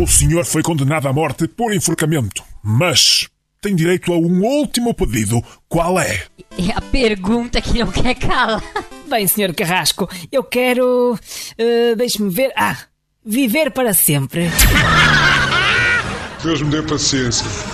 O senhor foi condenado à morte por enforcamento, mas tem direito a um último pedido. Qual é? É a pergunta que não quer calar. Bem, Sr. Carrasco, eu quero... deixe-me ver... viver para sempre. Deus me dê paciência.